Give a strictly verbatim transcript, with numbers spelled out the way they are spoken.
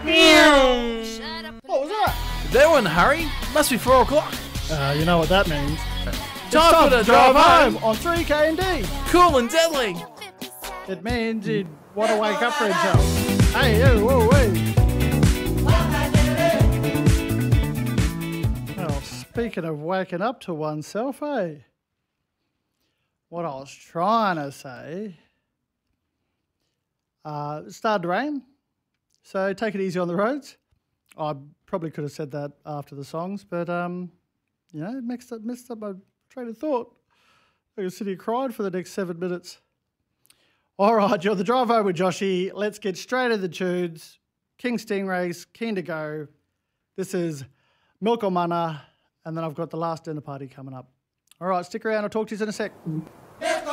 What was that? They were in a hurry. Must be four o'clock. Uh, you know what that means. Time for the drive home. on three K and D. Cool and deadly. It means you'd want to wake up for each other. Hey, yo, whoa, wait. Well, speaking of waking up to oneself, eh? What I was trying to say, uh, it started to rain, so take it easy on the roads. I probably could have said that after the songs, but, um, you know, it mixed up, messed up my train of thought. I was sitting here crying for the next seven minutes. All right, you're the drive home with Joshy. Let's get straight into the tunes. King Stingrays, keen to go. This is Milk or Mana, and then I've got the last dinner party coming up. All right, stick around. I'll talk to you in a sec.